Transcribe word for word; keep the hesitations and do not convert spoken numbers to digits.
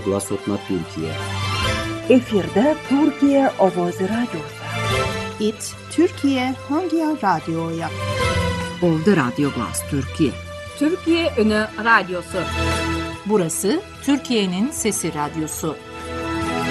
Glasotna Türkiye. Efirde Türkiye Ovozi Radyosu. It Türkiye Hangi Radyo'ya? Ovda Radyo Glas Türkiye. Türkiye Ünü Radyosu. Burası Türkiye'nin Sesi Radyosu.